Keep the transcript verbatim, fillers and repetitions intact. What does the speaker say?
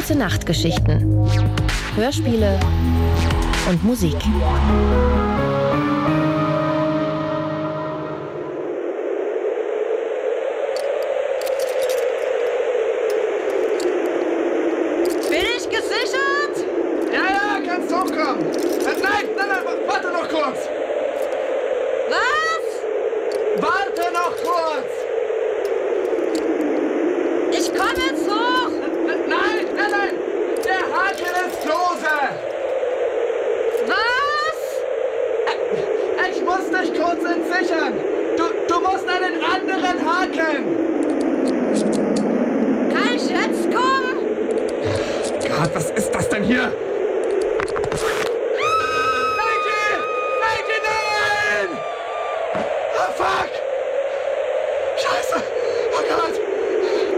Gute Nachtgeschichten, Hörspiele und Musik. Bin ich gesichert? Ja, ja, kannst hochkommen. Nein, nein, nein, warte noch kurz.